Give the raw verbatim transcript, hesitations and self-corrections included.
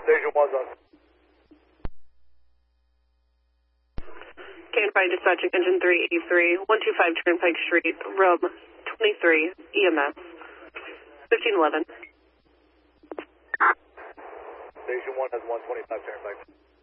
Station one's on. K N five dispatching engine three eighty-three, one two five Turnpike Street, room twenty-three, E M S, fifteen eleven. Station one has one twenty-five Turnpike.